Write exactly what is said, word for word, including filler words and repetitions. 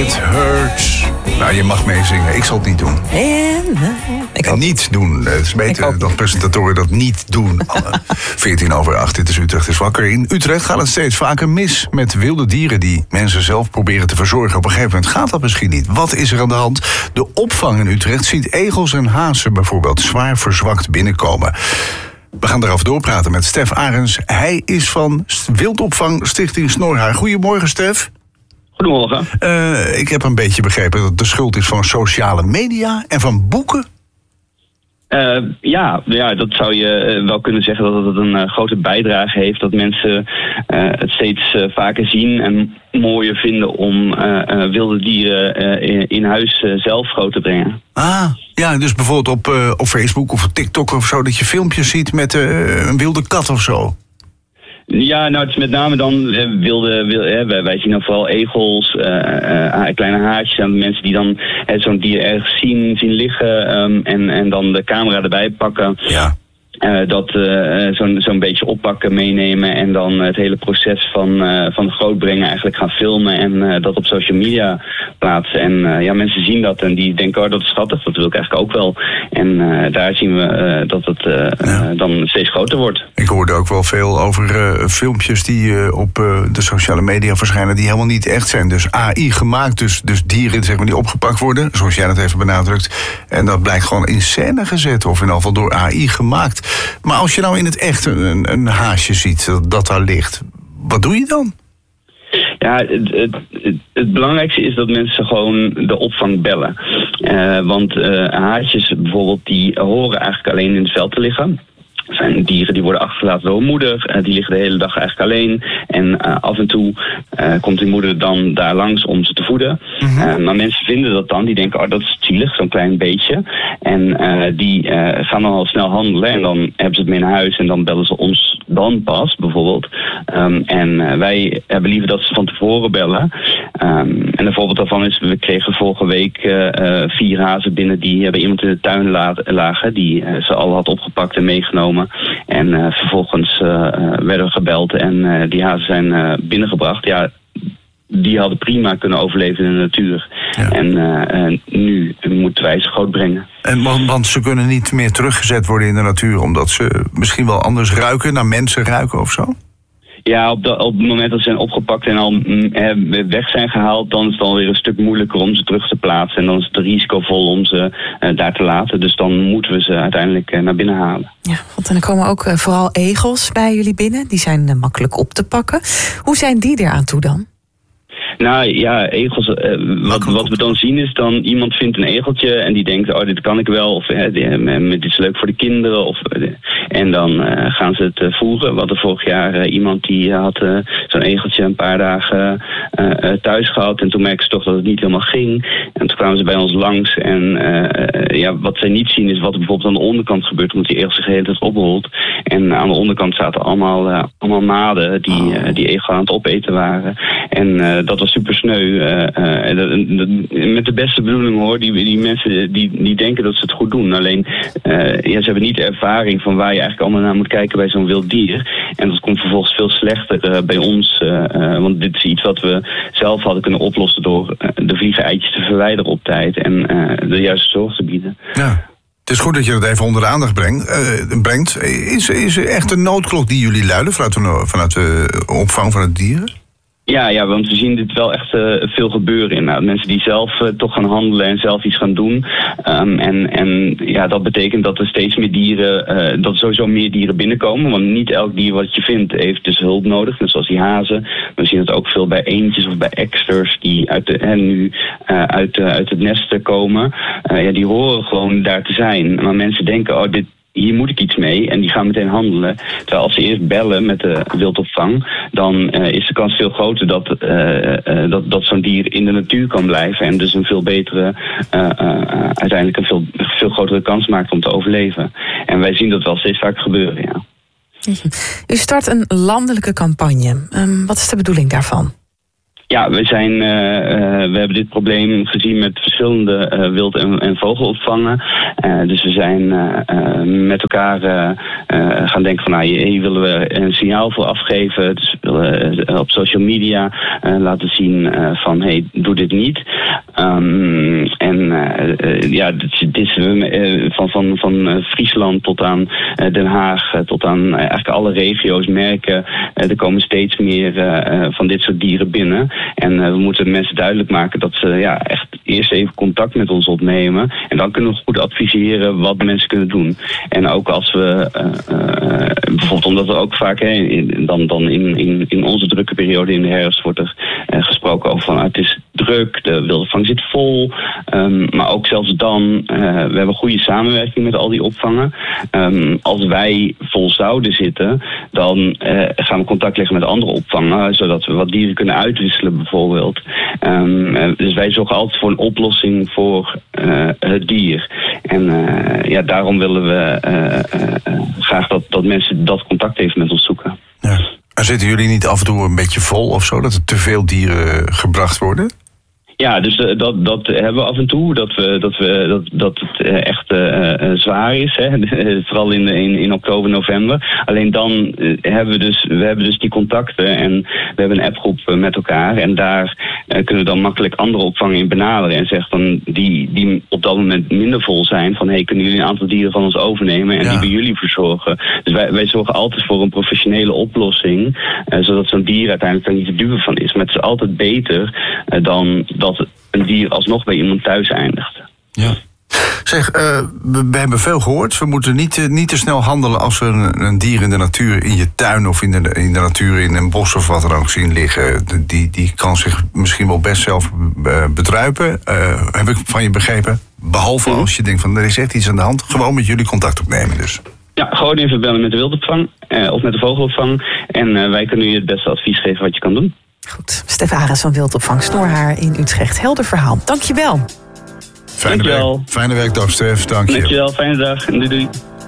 It Hurts. Nou, je mag meezingen. Ik zal het niet doen. En, uh, ik en niet doen. Het is beter dan presentatoren dat niet doen. veertien over acht, dit is Utrecht is wakker. In Utrecht gaat het steeds vaker mis met wilde dieren die mensen zelf proberen te verzorgen. Op een gegeven moment gaat dat misschien niet. Wat is er aan de hand? De opvang in Utrecht ziet egels en hazen bijvoorbeeld zwaar verzwakt binnenkomen. We gaan daarover doorpraten met Stef Arends. Hij is van Wildopvang Stichting Snorhaar. Goedemorgen, Stef. Goedemorgen. Uh, ik heb een beetje begrepen dat het de schuld is van sociale media en van boeken. Uh, ja, ja, dat zou je wel kunnen zeggen dat het een uh, grote bijdrage heeft. Dat mensen uh, het steeds uh, vaker zien en mooier vinden om uh, uh, wilde dieren uh, in, in huis uh, zelf groot te brengen. Ah, ja, dus bijvoorbeeld op, uh, op Facebook of op TikTok of zo, dat je filmpjes ziet met uh, een wilde kat of zo. Ja, nou, het is met name dan uh, wilde, wilde uh, wij, wij zien dan vooral egels, uh, uh, kleine haartjes en mensen die dan uh, zo'n dier ergens zien, zien liggen um, en, en dan de camera erbij pakken. Ja. Uh, dat uh, zo'n, zo'n beetje oppakken, meenemen en dan het hele proces van, uh, van grootbrengen eigenlijk gaan filmen en uh, dat op social media plaatsen. En uh, ja, mensen zien dat en die denken, oh, dat is schattig, dat wil ik eigenlijk ook wel. En uh, daar zien we uh, dat het uh, ja. uh, dan steeds groter wordt. Ik hoorde ook wel veel over uh, filmpjes die uh, op uh, de sociale media verschijnen die helemaal niet echt zijn. Dus A I gemaakt, dus, dus dieren zeg maar, die opgepakt worden, zoals jij dat even benadrukt. En dat blijkt gewoon in scène gezet of in ieder geval door A I gemaakt. Maar als je nou in het echt een, een haasje ziet dat, dat daar ligt, wat doe je dan? Ja, het, het, het, het belangrijkste is dat mensen gewoon de opvang bellen. Uh, want uh, haasjes bijvoorbeeld, die horen eigenlijk alleen in het veld te liggen. Het zijn dieren die worden achtergelaten door hun moeder. Uh, die liggen de hele dag eigenlijk alleen. En uh, af en toe uh, komt die moeder dan daar langs om ze te voeden. Mm-hmm. Uh, maar mensen vinden dat dan. Die denken, oh, dat is zielig, zo'n klein beetje. En uh, die uh, gaan dan al snel handelen. En dan hebben ze het mee naar huis. En dan bellen ze ons dan pas, bijvoorbeeld. Um, en uh, wij hebben liever dat ze van tevoren bellen. Um, en een voorbeeld daarvan is, we kregen vorige week uh, uh, vier hazen binnen die bij iemand in de tuin lagen. Die uh, ze al had opgepakt en meegenomen. En uh, vervolgens uh, werden we gebeld en uh, die hazen zijn uh, binnengebracht. Ja, die hadden prima kunnen overleven in de natuur. Ja. En uh, uh, nu moeten wij ze groot brengen. En want, want ze kunnen niet meer teruggezet worden in de natuur, omdat ze misschien wel anders ruiken, naar mensen ruiken of zo? Ja, op, de, op het moment dat ze zijn opgepakt en al mm, weg zijn gehaald, dan is het alweer een stuk moeilijker om ze terug te plaatsen. En dan is het risicovol om ze uh, daar te laten. Dus dan moeten we ze uiteindelijk uh, naar binnen halen. Ja, want er komen ook uh, vooral egels bij jullie binnen. Die zijn uh, makkelijk op te pakken. Hoe zijn die eraan toe dan? Nou ja, egels, uh, wat, wat we dan zien is dan iemand vindt een egeltje en die denkt, oh, dit kan ik wel, of uh, dit is leuk voor de kinderen. Of, uh, en dan uh, gaan ze het uh, voeren. We hadden vorig jaar uh, iemand die uh, had uh, zo'n egeltje een paar dagen uh, uh, thuis gehad en toen merkten ze toch dat het niet helemaal ging. En toen kwamen ze bij ons langs en uh, ja, wat zij niet zien is wat er bijvoorbeeld aan de onderkant gebeurt, omdat die egel zich de hele tijd oprolt. En aan de onderkant zaten allemaal, uh, allemaal maden die, uh, die egel aan het opeten waren. En uh, dat was super sneu. Uh, uh, met de beste bedoeling hoor. Die, die mensen die, die denken dat ze het goed doen. Alleen uh, ja, ze hebben niet de ervaring van waar je eigenlijk allemaal naar moet kijken bij zo'n wild dier. En dat komt vervolgens veel slechter uh, bij ons. Uh, uh, want dit is iets wat we zelf hadden kunnen oplossen door uh, de vliegeneitjes te verwijderen op tijd. En uh, de juiste zorg te bieden. Ja. Het is goed dat je dat even onder de aandacht brengt. Uh, brengt. Is, is er echt een noodklok die jullie luiden vanuit de, vanuit de opvang van het dieren? Ja, ja, want we zien dit wel echt uh, veel gebeuren in. Nou, mensen die zelf uh, toch gaan handelen en zelf iets gaan doen. Um, en, en ja, dat betekent dat er steeds meer dieren, uh, dat er sowieso meer dieren binnenkomen. Want niet elk dier wat je vindt heeft dus hulp nodig. Net zoals die hazen. We zien het ook veel bij eendjes of bij eksters die uit, de, hè, nu uh, uit, uh, uit het nest komen. Uh, ja, die horen gewoon daar te zijn. Maar mensen denken, oh, dit... hier moet ik iets mee en die gaan meteen handelen. Terwijl als ze eerst bellen met de wildopvang, dan uh, is de kans veel groter dat, uh, uh, dat, dat zo'n dier in de natuur kan blijven en dus een veel betere, uh, uh, uiteindelijk een veel, veel grotere kans maakt om te overleven. En wij zien dat wel steeds vaak gebeuren, ja. U start een landelijke campagne. Um, wat is de bedoeling daarvan? Ja, we, zijn, uh, uh, we hebben dit probleem gezien met verschillende uh, wild- en, en vogelopvangen. Uh, dus we zijn uh, uh, met elkaar uh, uh, gaan denken van... nou, hier, hier willen we een signaal voor afgeven. Dus we willen uh, op social media uh, laten zien uh, van... hey, doe dit niet. Um, en uh, uh, ja, dit, dit is uh, van, van, van Friesland tot aan uh, Den Haag... Uh, tot aan uh, eigenlijk alle regio's merken... Uh, er komen steeds meer uh, van dit soort dieren binnen... En uh, we moeten mensen duidelijk maken dat ze ja, echt eerst even contact met ons opnemen. En dan kunnen we goed adviseren wat mensen kunnen doen. En ook als we, uh, uh, bijvoorbeeld omdat we ook vaak, hè, in, dan, dan in, in, in onze drukke periode in de herfst wordt er uh, gesproken over van uh, het is druk, de wildopvang zit vol. Um, maar ook zelfs dan, uh, we hebben goede samenwerking met al die opvangen. Um, als wij vol zouden zitten, dan uh, gaan we contact leggen met andere opvangen, zodat we wat dieren kunnen uitwisselen bijvoorbeeld. Um, dus wij zorgen altijd voor een oplossing voor uh, het dier. En uh, ja, daarom willen we uh, uh, graag dat, dat mensen dat contact even met ons zoeken. Ja. En zitten jullie niet af en toe een beetje vol of zo, dat er te veel dieren gebracht worden? Ja, dus uh, dat, dat hebben we af en toe. Dat, we, dat, we, dat, dat het uh, echt uh, uh, zwaar is. Hè? Vooral in, in, in oktober, november. Alleen dan uh, hebben we dus, we hebben dus die contacten. En we hebben een appgroep uh, met elkaar. En daar uh, kunnen we dan makkelijk andere opvangen in benaderen. En zeggen dan die, die op dat moment minder vol zijn. Van hey, kunnen jullie een aantal dieren van ons overnemen. En ja. die bij jullie verzorgen. Dus wij, wij zorgen altijd voor een professionele oplossing. Uh, zodat zo'n dier uiteindelijk er niet te dupe van is. Maar het is altijd beter uh, dan... dat een dier alsnog bij iemand thuis eindigt. Ja. Zeg, uh, we, we hebben veel gehoord. We moeten niet, uh, niet te snel handelen als we een, een dier in de natuur, in je tuin of in de, in de natuur, in een bos of wat dan ook zien liggen. Die, die kan zich misschien wel best zelf uh, bedruipen. Uh, heb ik van je begrepen. Behalve als je denkt van er is echt iets aan de hand. Gewoon met jullie contact opnemen dus. Ja, gewoon even bellen met de wildopvang uh, of met de vogelopvang. En uh, wij kunnen je het beste advies geven wat je kan doen. Goed, Stef Arends van Wildopvang Snorhaar in Utrecht. Helder verhaal. Dankjewel. Fijne, werk, fijne werkdag, Stef. Dank je. Dankjewel, fijne dag. Doei doei.